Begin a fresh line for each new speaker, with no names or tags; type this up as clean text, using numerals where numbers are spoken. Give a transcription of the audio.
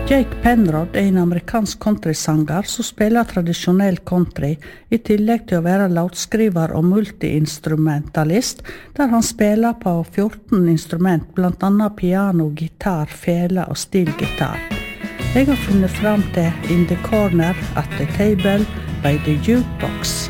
Jake Penrod en amerikansk countrysanger som spiller tradisjonell country, i tillegg til å være låtskriver og multiinstrumentalist, der han spiller på 14 instrument, blant annet piano, gitar, fele og stilgitar. Jeg har funnet fram til In the Corner, At the Table, by the Jukebox.